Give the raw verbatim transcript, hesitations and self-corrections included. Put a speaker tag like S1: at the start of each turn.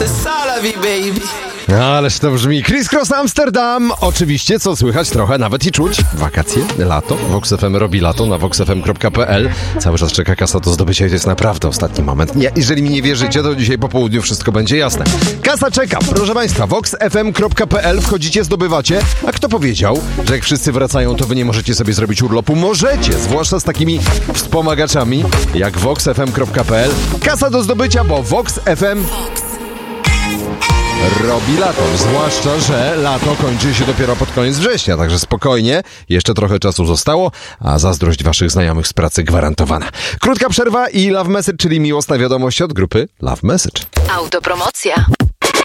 S1: C'est ça la vie, baby.
S2: Ależ to brzmi. Chris Cross Amsterdam. Oczywiście, co słychać trochę, nawet i czuć. Wakacje, lato. Vox F M robi lato na vox f m kropka p l. Cały czas czeka kasa do zdobycia i to jest naprawdę ostatni moment. Nie, jeżeli mi nie wierzycie, to dzisiaj po południu wszystko będzie jasne. Kasa czeka. Proszę Państwa, vox f m kropka p l. Wchodzicie, zdobywacie. A kto powiedział, że jak wszyscy wracają, to wy nie możecie sobie zrobić urlopu? Możecie, zwłaszcza z takimi wspomagaczami jak vox f m kropka p l. Kasa do zdobycia, bo Vox F M robi lato, zwłaszcza, że lato kończy się dopiero pod koniec września, także spokojnie, jeszcze trochę czasu zostało, a zazdrość waszych znajomych z pracy gwarantowana. Krótka przerwa i Love Message, czyli miłosna wiadomość od grupy Love Message.
S3: Autopromocja.